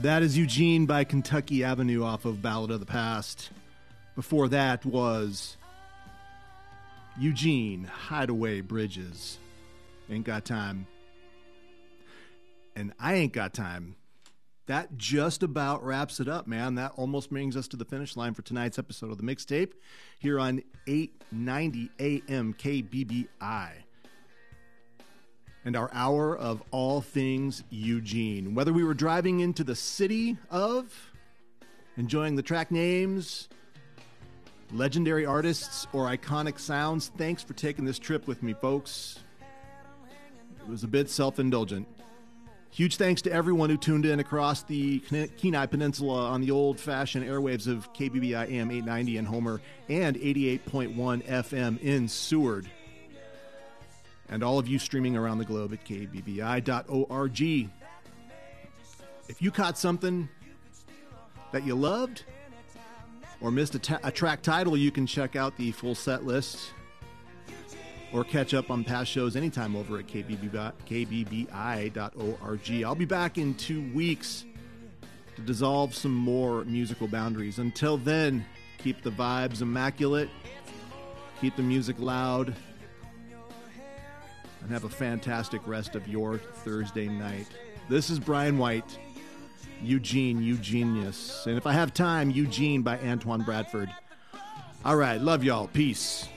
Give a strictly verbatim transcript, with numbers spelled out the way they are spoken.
That is Eugene by Kentucky Avenue off of Ballad of the Past. Before that was Eugene, Hideaway Bridges. Ain't Got Time. And I Ain't Got Time. That just about wraps it up, man. That almost brings us to the finish line for tonight's episode of the Mixtape here on eight ninety A M K B B I. And our hour of all things Eugene. Whether we were driving into the city of, enjoying the track names, legendary artists, or iconic sounds, thanks for taking this trip with me, folks. It was a bit self-indulgent. Huge thanks to everyone who tuned in across the Kenai Peninsula on the old-fashioned airwaves of K B B I A M eight ninety in Homer and eighty-eight point one F M in Seward. And all of you streaming around the globe at K B B I dot org. If you caught something that you loved or missed a, ta- a track title, you can check out the full set list or catch up on past shows anytime over at K B B I dot org. I'll be back in two weeks to dissolve some more musical boundaries. Until then, keep the vibes immaculate, keep the music loud, and have a fantastic rest of your Thursday night. This is Brian White, Eugene, Eugenius. And if I have time, Eugene by Antoine Bradford. All right, love y'all. Peace.